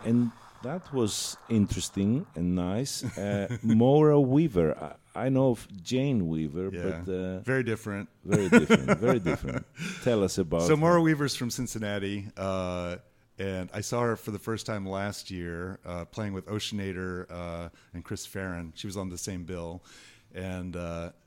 and that was interesting and nice. Maura Weaver. I know of Jane Weaver, but very different. Very different. Very different. Tell us about. So Maura Weaver's from Cincinnati, and I saw her for the first time last year playing with Oceanator and Chris Farron. She was on the same bill, and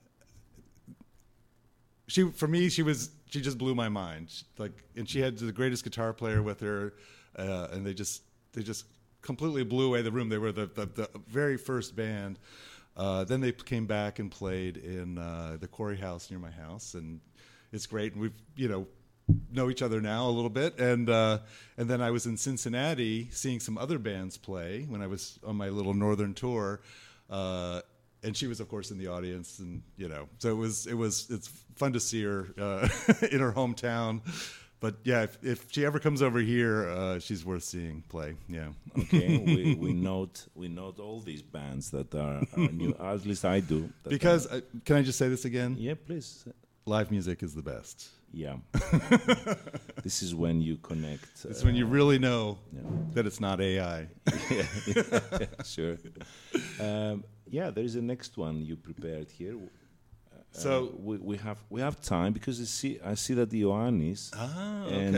she just blew my mind. And she had the greatest guitar player with her, and they just completely blew away the room. They were the very first band. Then they came back and played in the Quarry House near my house, and it's great. And we've know each other now a little bit. And then I was in Cincinnati seeing some other bands play when I was on my little northern tour. And she was, of course, in the audience, and so it's fun to see her in her hometown. But yeah, if she ever comes over here, she's worth seeing play. Yeah. Okay, we note all these bands that are new. At least I do. Because can I just say this again? Yeah, please. Live music is the best. Yeah. This is when you connect. It's when you really know that it's not AI. Yeah, sure. Yeah, there is a next one you prepared here. So we have time because I see that the Ioannis and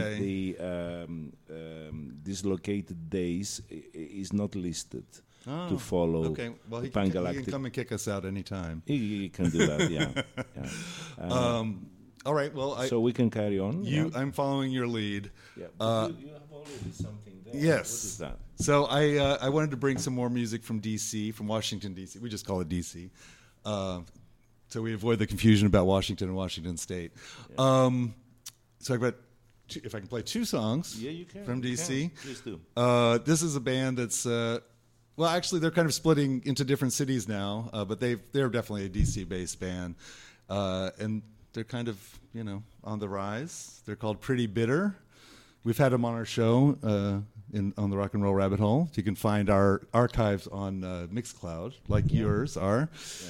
the dislocated days is not listed to follow. Okay, well he can come and kick us out anytime. He can do that. Yeah. All right. Well, so we can carry on. I'm following your lead. Yeah. You have already something there. Yes. What is that? So I wanted to bring some more music from D.C., from Washington D.C. We just call it D.C. So we avoid the confusion about Washington and Washington State. Yeah. So I've got, if I can play two songs from D.C. Please do. This is a band that's, well, actually they're kind of splitting into different cities now, but they're definitely a D.C.-based band. And they're kind of, on the rise. They're called Pretty Bitter. We've had them on our show on the Rock and Roll Rabbit Hole. You can find our archives on Mixcloud, like yours are.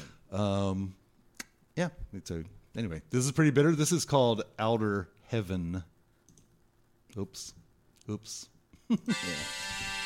Yeah. Anyway, this is Pretty Bitter. This is called Outer Heaven. Oops. Yeah.